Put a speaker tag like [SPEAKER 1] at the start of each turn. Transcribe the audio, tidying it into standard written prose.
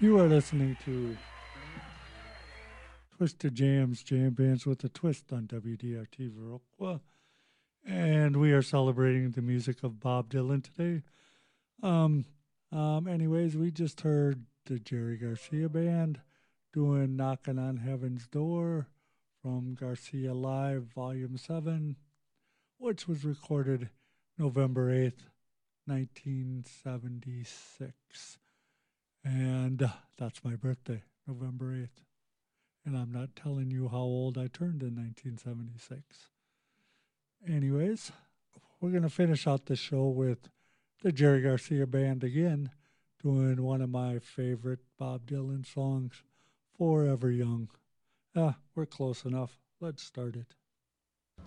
[SPEAKER 1] You are listening to Twisted Jams, Jam Bands with a Twist on WDRT Viroqua. And we are celebrating the music of Bob Dylan today. Um, Anyways, we just heard the Jerry Garcia Band doing Knocking on Heaven's Door from Garcia Live Volume 7, which was recorded November 8th, 1976. And that's my birthday, November 8th. And I'm not telling you how old I turned in 1976. Anyways, we're going to finish out the show with the Jerry Garcia Band again, doing one of my favorite Bob Dylan songs, Forever Young. We're close enough. Let's start it.